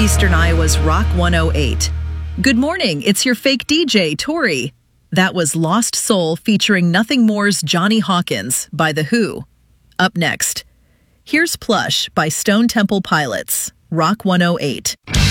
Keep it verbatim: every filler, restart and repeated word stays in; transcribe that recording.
Eastern Iowa's Rock one oh eight. Good morning, it's your fake D J, Tori. That was Lost Soul featuring Nothing More's Johnny Hawkins by The Who. Up next, here's Plush by Stone Temple Pilots, Rock one oh eight.